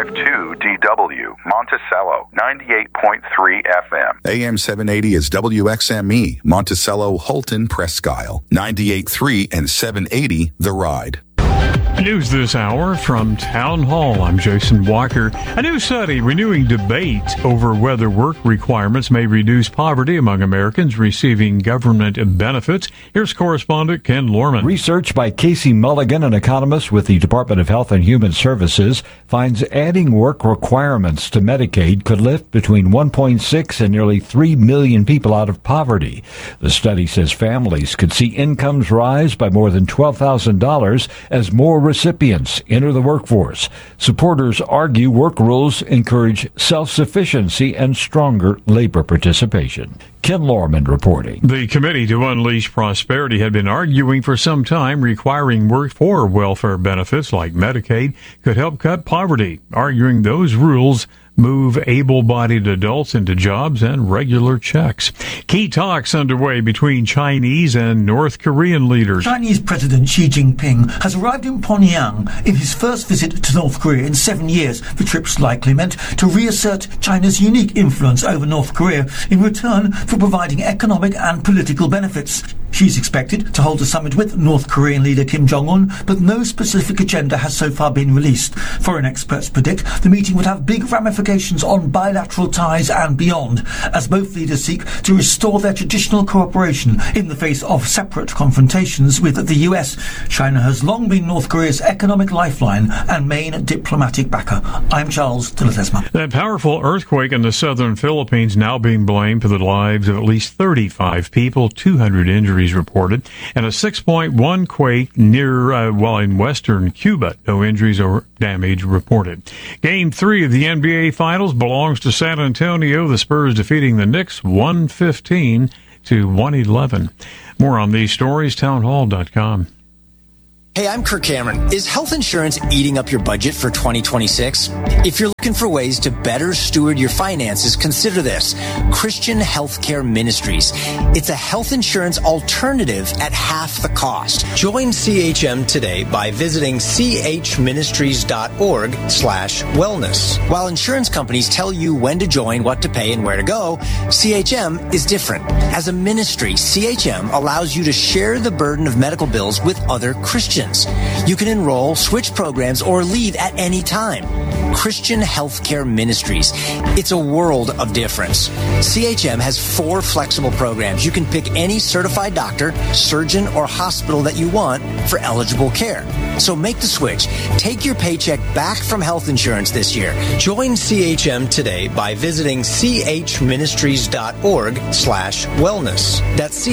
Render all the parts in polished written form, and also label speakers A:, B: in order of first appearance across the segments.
A: DW, Monticello, 98.3 FM.
B: AM 780 is WXME, Monticello, Holton, Presque Isle, 98.3 and 780, The Ride.
C: News this hour from Town Hall. I'm Jason Walker. A new study renewing debate over whether work requirements may reduce poverty among Americans receiving government benefits. Here's correspondent Ken Lorman.
D: Research by Casey Mulligan, an economist with the Department of Health and Human Services, finds adding work requirements to Medicaid could lift between 1.6 and nearly 3 million people out of poverty. The study says families could see incomes rise by more than $12,000 as more recipients enter the workforce. Supporters argue work rules encourage self-sufficiency and stronger labor participation. Ken Lorman reporting.
C: The Committee to Unleash Prosperity had been arguing for some time requiring work for welfare benefits like Medicaid could help cut poverty, arguing those rules move able-bodied adults into jobs and regular checks. Key talks underway between Chinese and North Korean leaders.
E: Chinese President Xi Jinping has arrived in Pyongyang in his first visit to North Korea in 7 years. The trip's likely meant to reassert China's unique influence over North Korea in return for providing economic and political benefits. She's expected to hold a summit with North Korean leader Kim Jong-un, but no specific agenda has so far been released. Foreign experts predict the meeting would have big ramifications on bilateral ties and beyond, as both leaders seek to restore their traditional cooperation in the face of separate confrontations with the US. China has long been North Korea's economic lifeline and main diplomatic backer. I'm Charles de Ledesma.
C: That powerful earthquake in the southern Philippines now being blamed for the lives of at least 35 people, 200 injuries reported, and a 6.1 quake near, in western Cuba. No injuries or damage reported. Game 3 of the NBA Finals belongs to San Antonio. The Spurs defeating the Knicks 115-111. More on these stories, townhall.com.
F: Hey, I'm Kirk Cameron. Is health insurance eating up your budget for 2026? If you're looking for ways to better steward your finances, consider this. Christian Healthcare Ministries. It's a health insurance alternative at half the cost. Join CHM today by visiting chministries.org/wellness. While insurance companies tell you when to join, what to pay, and where to go, CHM is different. As a ministry, CHM allows you to share the burden of medical bills with other Christians. You can enroll, switch programs, or leave at any time. Christian Healthcare Ministries. It's a world of difference. CHM has 4 flexible programs. You can pick any certified doctor, surgeon, or hospital that you want for eligible care. So make the switch. Take your paycheck back from health insurance this year. Join CHM today by visiting chministries.org/wellness. That's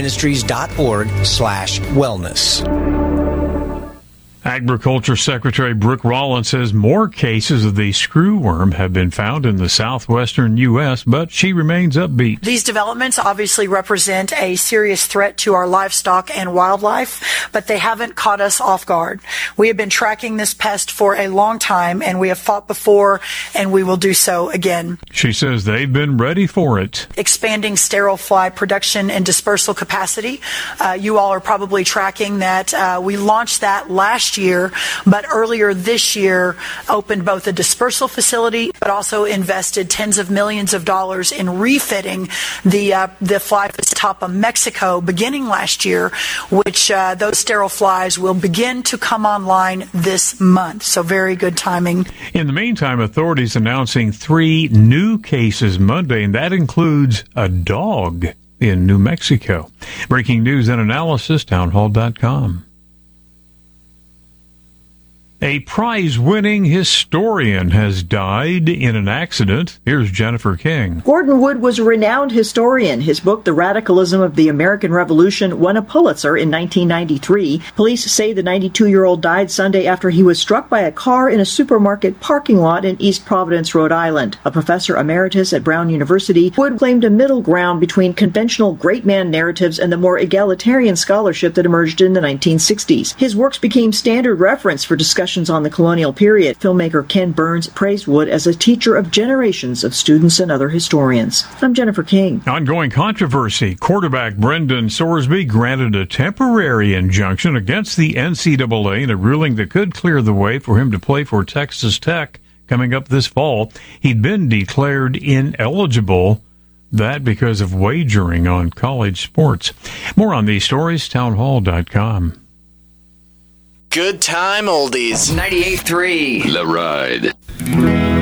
F: chministries.org/wellness.
C: Agriculture Secretary Brooke Rollins says more cases of the screwworm have been found in the southwestern U.S., but she remains upbeat.
G: These developments obviously represent a serious threat to our livestock and wildlife, but they haven't caught us off guard. We have been tracking this pest for a long time, and we have fought before, and we will do so again.
C: She says they've been ready for it.
G: Expanding sterile fly production and dispersal capacity. You all are probably tracking that. We launched that last year, but earlier this year opened both a dispersal facility, but also invested tens of millions of dollars in refitting the fly at the top of Mexico beginning last year, which those sterile flies will begin to come online this month. So very good timing.
C: In the meantime, authorities announcing 3 new cases Monday, and that includes a dog in New Mexico. Breaking news and analysis, townhall.com. A prize-winning historian has died in an accident. Here's Jennifer King.
H: Gordon Wood was a renowned historian. His book, The Radicalism of the American Revolution, won a Pulitzer in 1993. Police say the 92-year-old died Sunday after he was struck by a car in a supermarket parking lot in East Providence, Rhode Island. A professor emeritus at Brown University, Wood claimed a middle ground between conventional great man narratives and the more egalitarian scholarship that emerged in the 1960s. His works became standard reference for discussion on the colonial period. Filmmaker Ken Burns praised Wood as a teacher of generations of students and other historians. I'm Jennifer King.
C: Ongoing controversy. Quarterback Brendan Sorsby granted a temporary injunction against the NCAA in a ruling that could clear the way for him to play for Texas Tech coming up this fall. He'd been declared ineligible, that because of wagering on college sports. More on these stories, townhall.com.
I: Good time oldies.
J: 98.3
K: The Ride.